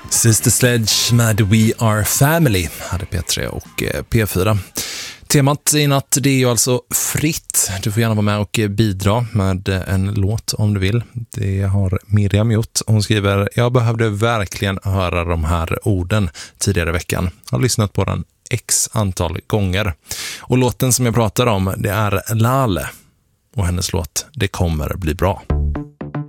Sister Sledge med We Are Family hade P3 och P4. Temat i natt, det är ju alltså fritt. Du får gärna vara med och bidra med en låt om du vill. Det har Miriam gjort. Hon skriver: jag behövde verkligen höra de här orden tidigare i veckan. Jag har lyssnat på den x antal gånger. Och låten som jag pratar om, det är Lale. Och hennes låt, Det kommer bli bra.